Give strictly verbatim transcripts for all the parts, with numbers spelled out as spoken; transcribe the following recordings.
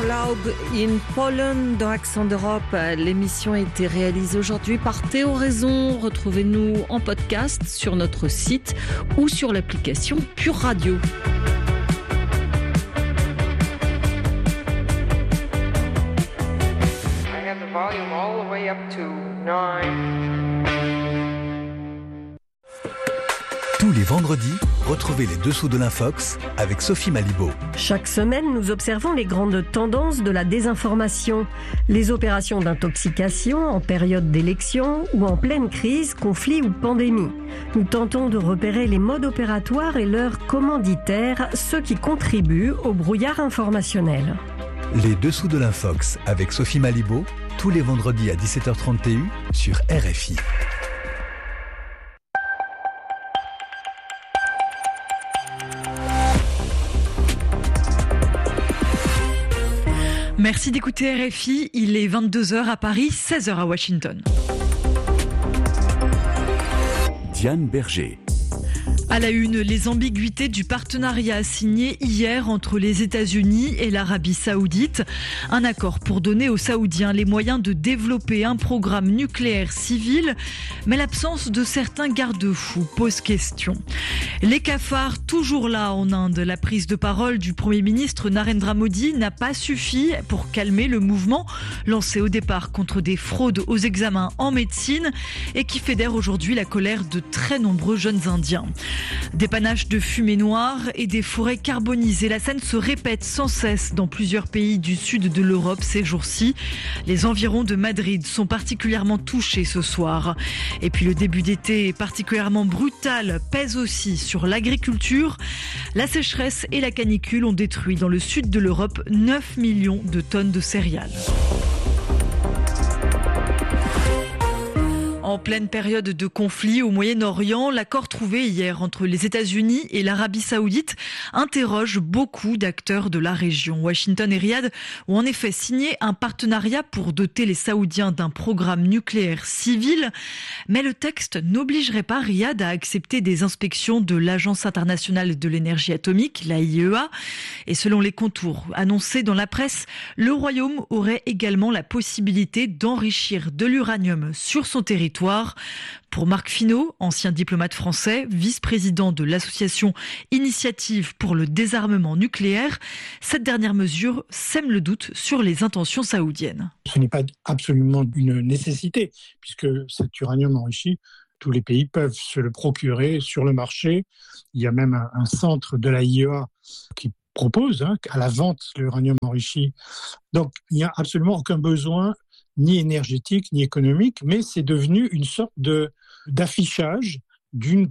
Urlaub in Poland dans Accent d'Europe. L'émission a été réalisée aujourd'hui par Théo Raison. Retrouvez-nous en podcast sur notre site ou sur l'application Pure Radio. I have the volume all the way up to nine. Tous les vendredis, retrouvez les dessous de l'Infox avec Sophie Malibaud. Chaque semaine, nous observons les grandes tendances de la désinformation. Les opérations d'intoxication en période d'élection ou en pleine crise, conflit ou pandémie. Nous tentons de repérer les modes opératoires et leurs commanditaires, ceux qui contribuent au brouillard informationnel. Les dessous de l'Infox avec Sophie Malibaud, tous les vendredis à dix-sept heures trente sur R F I. Merci d'écouter R F I, il est vingt-deux heures à Paris, seize heures à Washington. Diane Berger. À la une, les ambiguïtés du partenariat signé hier entre les États-Unis et l'Arabie Saoudite. Un accord pour donner aux Saoudiens les moyens de développer un programme nucléaire civil, mais l'absence de certains garde-fous pose question. Les cafards toujours là en Inde. La prise de parole du Premier ministre Narendra Modi n'a pas suffi pour calmer le mouvement lancé au départ contre des fraudes aux examens en médecine et qui fédère aujourd'hui la colère de très nombreux jeunes Indiens. Des panaches de fumée noire et des forêts carbonisées. La scène se répète sans cesse dans plusieurs pays du sud de l'Europe ces jours-ci. Les environs de Madrid sont particulièrement touchés ce soir. Et puis le début d'été particulièrement brutal pèse aussi sur l'agriculture. La sécheresse et la canicule ont détruit dans le sud de l'Europe neuf millions de tonnes de céréales. En pleine période de conflit au Moyen-Orient, l'accord trouvé hier entre les États-Unis et l'Arabie Saoudite interroge beaucoup d'acteurs de la région. Washington et Riyad ont en effet signé un partenariat pour doter les Saoudiens d'un programme nucléaire civil. Mais le texte n'obligerait pas Riyad à accepter des inspections de l'Agence internationale de l'énergie atomique, la I A E A. Et selon les contours annoncés dans la presse, le Royaume aurait également la possibilité d'enrichir de l'uranium sur son territoire. Pour Marc Finot, ancien diplomate français, vice-président de l'association Initiative pour le désarmement nucléaire, cette dernière mesure sème le doute sur les intentions saoudiennes. Ce n'est pas absolument une nécessité, puisque cet uranium enrichi, tous les pays peuvent se le procurer sur le marché. Il y a même un, un centre de la I A E A qui propose hein, à la vente l'uranium enrichi. Donc, il n'y a absolument aucun besoin ni énergétique, ni économique, mais c'est devenu une sorte de, d'affichage d'une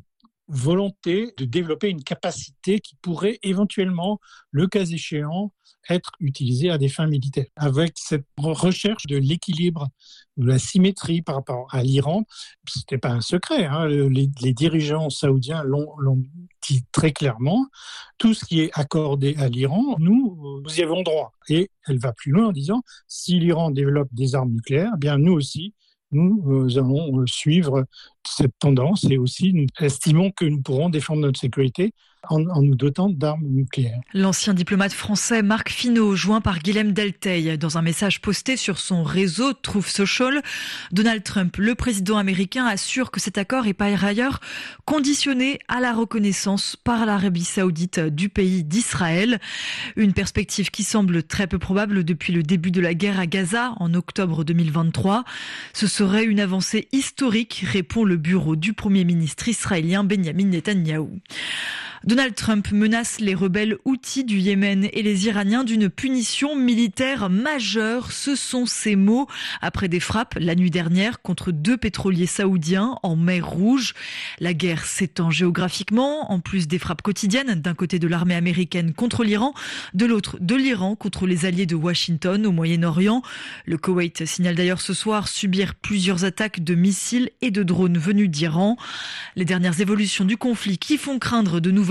volonté de développer une capacité qui pourrait éventuellement, le cas échéant, être utilisée à des fins militaires. Avec cette recherche de l'équilibre, de la symétrie par rapport à l'Iran, c'était pas un secret, hein, les, les dirigeants saoudiens l'ont, l'ont dit très clairement, tout ce qui est accordé à l'Iran, nous, nous y avons droit. Et elle va plus loin en disant, si l'Iran développe des armes nucléaires, eh bien nous aussi, nous, nous allons suivre cette tendance et aussi nous estimons que nous pourrons défendre notre sécurité en, en nous dotant d'armes nucléaires. L'ancien diplomate français Marc Finot, joint par Guilhem Delteil, dans un message posté sur son réseau Truth Social, Donald Trump, le président américain, assure que cet accord est par ailleurs conditionné à la reconnaissance par l'Arabie Saoudite du pays d'Israël. Une perspective qui semble très peu probable depuis le début de la guerre à Gaza en octobre deux mille vingt-trois. Ce serait une avancée historique, répond le bureau du Premier ministre israélien Benjamin Netanyahou. Donald Trump menace les rebelles houthis du Yémen et les Iraniens d'une punition militaire majeure. Ce sont ses mots après des frappes la nuit dernière contre deux pétroliers saoudiens en mer Rouge. La guerre s'étend géographiquement, en plus des frappes quotidiennes, d'un côté de l'armée américaine contre l'Iran, de l'autre de l'Iran contre les alliés de Washington au Moyen-Orient. Le Koweït signale d'ailleurs ce soir subir plusieurs attaques de missiles et de drones venus d'Iran. Les dernières évolutions du conflit qui font craindre de nouvelles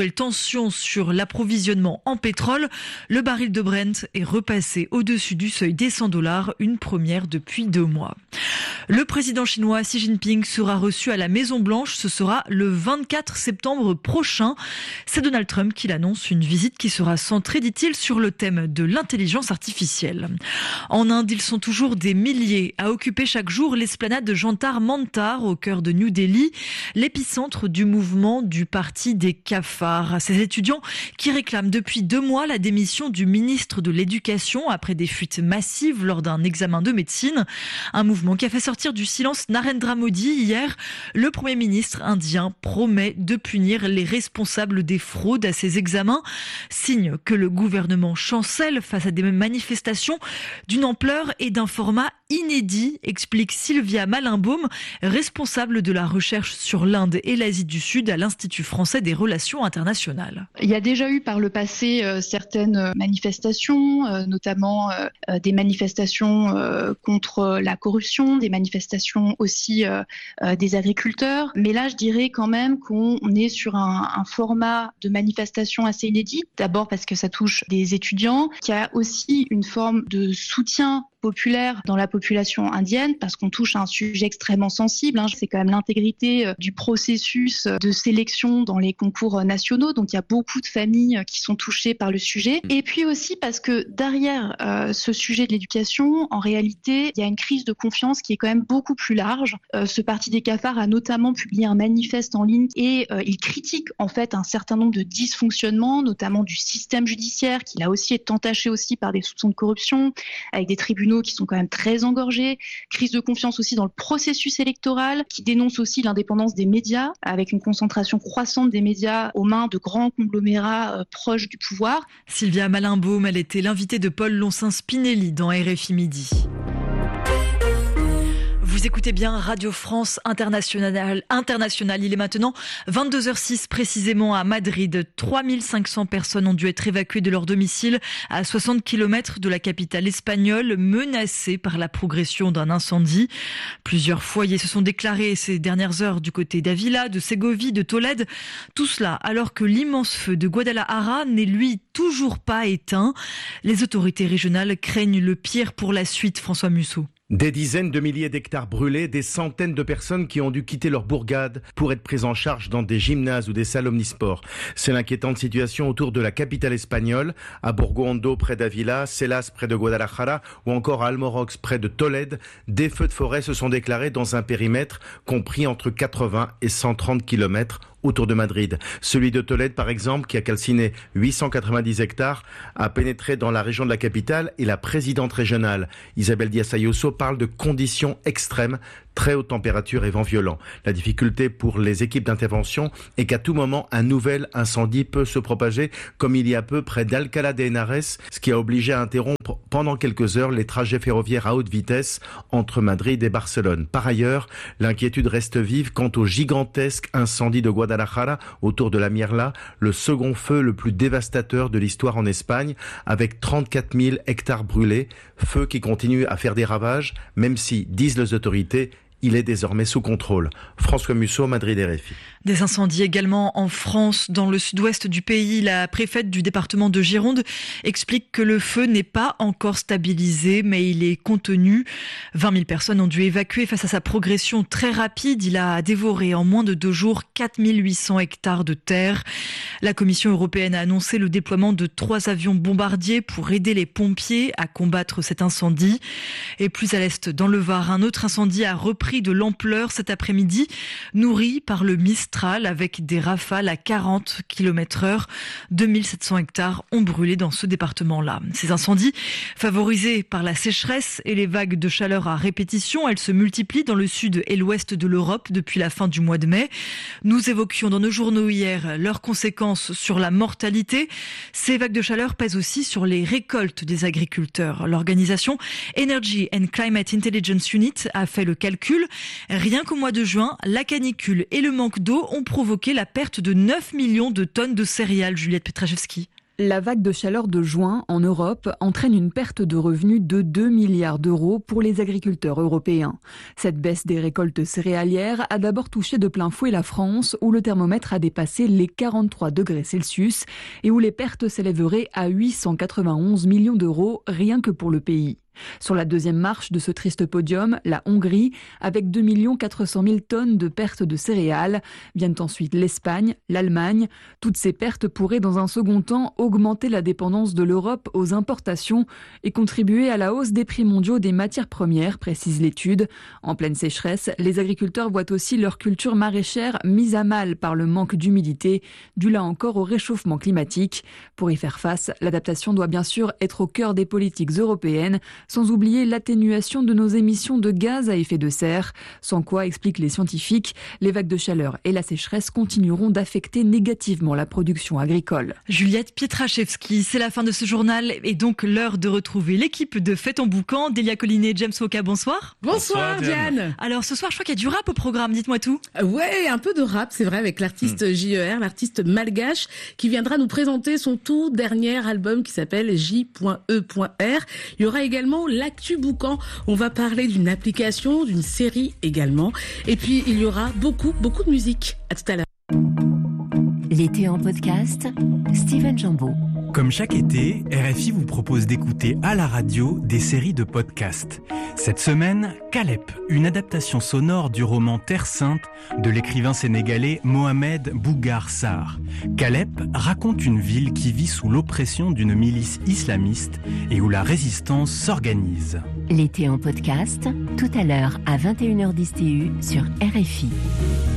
nouvelles tensions sur l'approvisionnement en pétrole. Le baril de Brent est repassé au-dessus du seuil des cent dollars, une première depuis deux mois. Le président chinois Xi Jinping sera reçu à la Maison-Blanche. Ce sera le vingt-quatre septembre prochain. C'est Donald Trump qui l'annonce, une visite qui sera centrée, dit-il, sur le thème de l'intelligence artificielle. En Inde, ils sont toujours des milliers à occuper chaque jour l'esplanade de Jantar Mantar au cœur de New Delhi, l'épicentre du mouvement du parti des cafards. Ces étudiants qui réclament depuis deux mois la démission du ministre de l'Éducation après des fuites massives lors d'un examen de médecine. Un mouvement qui a fait sortir du silence Narendra Modi hier. Le Premier ministre indien promet de punir les responsables des fraudes à ces examens. Signe que le gouvernement chancelle face à des manifestations d'une ampleur et d'un format inédit, explique Sylvia Malinbaum, responsable de la recherche sur l'Inde et l'Asie du Sud à l'Institut français des relations internationales. Il y a déjà eu par le passé euh, certaines manifestations, euh, notamment euh, des manifestations euh, contre la corruption, des manifestations aussi euh, euh, des agriculteurs. Mais là, je dirais quand même qu'on est sur un, un format de manifestation assez inédit. D'abord parce que ça touche des étudiants, qu'il y a aussi une forme de soutien populaire dans la population indienne parce qu'on touche à un sujet extrêmement sensible. Hein. C'est quand même l'intégrité du processus de sélection dans les concours nationaux. Donc il y a beaucoup de familles qui sont touchées par le sujet. Et puis aussi parce que derrière euh, ce sujet de l'éducation, en réalité, il y a une crise de confiance qui est quand même beaucoup plus large. Euh, ce parti des cafards a notamment publié un manifeste en ligne et euh, il critique en fait un certain nombre de dysfonctionnements, notamment du système judiciaire qui là aussi est entaché aussi par des soupçons de corruption, avec des tribunaux qui sont quand même très engorgés, crise de confiance aussi dans le processus électoral, qui dénonce aussi l'indépendance des médias, avec une concentration croissante des médias aux mains de grands conglomérats euh, proches du pouvoir. Sylvia Malinbaum, elle était l'invitée de Paul Loncin-Spinelli dans R F I Midi. Vous écoutez bien Radio France Internationale. Internationale. Il est maintenant vingt-deux heures six précisément à Madrid. trois mille cinq cents personnes ont dû être évacuées de leur domicile à soixante kilomètres de la capitale espagnole, menacées par la progression d'un incendie. Plusieurs foyers se sont déclarés ces dernières heures du côté d'Ávila, de Ségovie, de Tolède. Tout cela alors que l'immense feu de Guadalajara n'est lui toujours pas éteint. Les autorités régionales craignent le pire pour la suite, François Musso. Des dizaines de milliers d'hectares brûlés, des centaines de personnes qui ont dû quitter leur bourgade pour être prises en charge dans des gymnases ou des salles omnisports. C'est l'inquiétante situation autour de la capitale espagnole, à Borgo Hondo près d'Ávila, Celas près de Guadalajara ou encore à Almorox près de Tolède. Des feux de forêt se sont déclarés dans un périmètre compris entre quatre-vingts et cent trente kilomètres autour de Madrid. Celui de Tolède, par exemple, qui a calciné huit cent quatre-vingt-dix hectares, a pénétré dans la région de la capitale et la présidente régionale, Isabel Díaz Ayuso, parle de conditions extrêmes, très haute température et vent violent. La difficulté pour les équipes d'intervention est qu'à tout moment, un nouvel incendie peut se propager, comme il y a peu près d'Alcalá de Henares, ce qui a obligé à interrompre pendant quelques heures les trajets ferroviaires à haute vitesse entre Madrid et Barcelone. Par ailleurs, l'inquiétude reste vive quant au gigantesque incendie de Guadalajara autour de la Mirla, le second feu le plus dévastateur de l'histoire en Espagne, avec trente-quatre mille hectares brûlés, feu qui continue à faire des ravages, même si, disent les autorités, il est désormais sous contrôle. François Musso, Madrid, R F I. Des incendies également en France, dans le sud-ouest du pays. La préfète du département de Gironde explique que le feu n'est pas encore stabilisé, mais il est contenu. vingt mille personnes ont dû évacuer face à sa progression très rapide. Il a dévoré en moins de deux jours quatre mille huit cents hectares de terre. La Commission européenne a annoncé le déploiement de trois avions bombardiers pour aider les pompiers à combattre cet incendie. Et plus à l'est, dans le Var, un autre incendie a repris de l'ampleur cet après-midi, nourri par le Mistral avec des rafales à quarante kilomètres heure. deux mille sept cents hectares ont brûlé dans ce département-là. Ces incendies, favorisés par la sécheresse et les vagues de chaleur à répétition, elles se multiplient dans le sud et l'ouest de l'Europe depuis la fin du mois de mai. Nous évoquions dans nos journaux hier leurs conséquences sur la mortalité. Ces vagues de chaleur pèsent aussi sur les récoltes des agriculteurs. L'organisation Energy and Climate Intelligence Unit a fait le calcul. Rien qu'au mois de juin, la canicule et le manque d'eau ont provoqué la perte de neuf millions de tonnes de céréales, Juliette Petraszewski. La vague de chaleur de juin en Europe entraîne une perte de revenus de deux milliards d'euros pour les agriculteurs européens. Cette baisse des récoltes céréalières a d'abord touché de plein fouet la France, où le thermomètre a dépassé les quarante-trois degrés Celsius et où les pertes s'élèveraient à huit cent quatre-vingt-onze millions d'euros rien que pour le pays. Sur la deuxième marche de ce triste podium, la Hongrie, avec deux millions quatre cent mille tonnes de pertes de céréales. Viennent ensuite l'Espagne, l'Allemagne. Toutes ces pertes pourraient dans un second temps augmenter la dépendance de l'Europe aux importations et contribuer à la hausse des prix mondiaux des matières premières, précise l'étude. En pleine sécheresse, les agriculteurs voient aussi leur culture maraîchère mise à mal par le manque d'humidité, dû là encore au réchauffement climatique. Pour y faire face, l'adaptation doit bien sûr être au cœur des politiques européennes, sans oublier l'atténuation de nos émissions de gaz à effet de serre, sans quoi, expliquent les scientifiques, les vagues de chaleur et la sécheresse continueront d'affecter négativement la production agricole. Juliette Pietraszewski, c'est la fin de ce journal et donc l'heure de retrouver l'équipe de Fais ton boucan. Delia Collinet, James Woka, bonsoir. Bonsoir, bonsoir Diane. Diane. Alors ce soir, je crois qu'il y a du rap au programme, dites-moi tout. Ouais, un peu de rap, c'est vrai, avec l'artiste mmh. J E R, l'artiste malgache, qui viendra nous présenter son tout dernier album qui s'appelle J E R. Il y aura également l'actu boucan. On va parler d'une application, d'une série également. Et puis, il y aura beaucoup, beaucoup de musique. À tout à l'heure. L'été en podcast, Steven Jambeau. Comme chaque été, R F I vous propose d'écouter à la radio des séries de podcasts. Cette semaine, Calep, une adaptation sonore du roman Terre Sainte de l'écrivain sénégalais Mohamed Bougar Sarr. Calep raconte une ville qui vit sous l'oppression d'une milice islamiste et où la résistance s'organise. L'été en podcast, tout à l'heure à vingt et une heures dix T U sur R F I.